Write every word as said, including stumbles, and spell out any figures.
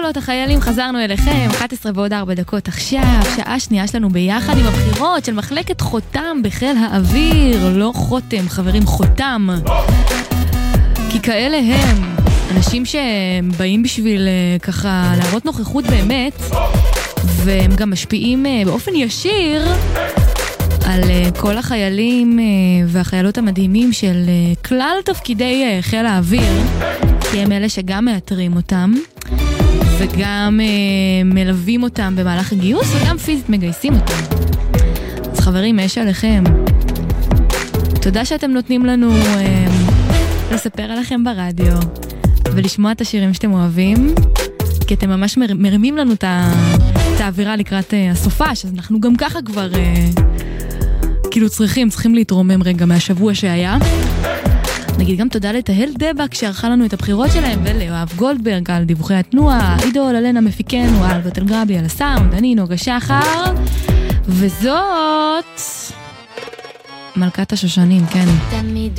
קולות החיילים, חזרנו אליכם, אחת עשרה ועוד ארבע דקות עכשיו, שעה שנייה שלנו ביחד עם הבחירות של מחלקת חותם בחיל האוויר, לא חותם, חברים, חותם. כי כאלה הם אנשים שבאים בשביל ככה להראות נוכחות באמת, והם גם משפיעים באופן ישיר על כל החיילים והחיילות המדהימים של כלל תפקידי חיל האוויר, כי הם אלה שגם מאתרים אותם וגם מלווים אותם במהלך הגיוס וגם פיזית מגייסים אותם. אז חברים, יש עליכם. תודה שאתם נותנים לנו לספר עליכם ברדיו ולשמוע את השירים שאתם אוהבים, כי אתם ממש מרימים לנו את האווירה לקראת הסופש, אז אנחנו גם ככה כבר כאילו צריכים, צריכים להתרומם רגע מהשבוע שהיה. נגיד גם תודה לתהל דבק שערכה לנו את הבחירות שלהם, וליואב גולדברג על דיווחי התנועה, עידו אלנה מפיקנו, על בטל גרבי על הסאונד, אני נוגה שחר, וזאת מלכת השושנים, כן.